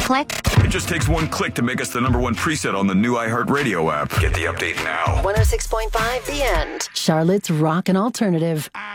Click. It just takes one click to make us the #1 preset on the new iHeartRadio app. Get the update now. 106.5 The End. Charlotte's Rock and Alternative.